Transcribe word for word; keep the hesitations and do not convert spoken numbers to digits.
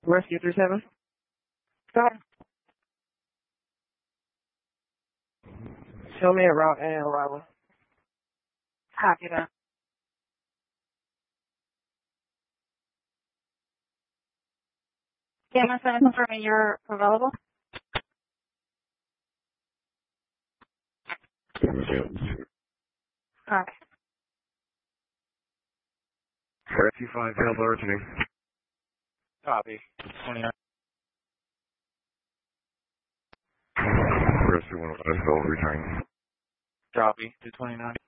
Rescue three seven. Go ahead. Show me a route and arrival. Copy that. Cameron Center confirming you're available. Okay. Rescue five, Delta Originating. Copy. twenty-nine. Rescue one, Delta returning. Copy. two twenty-nine.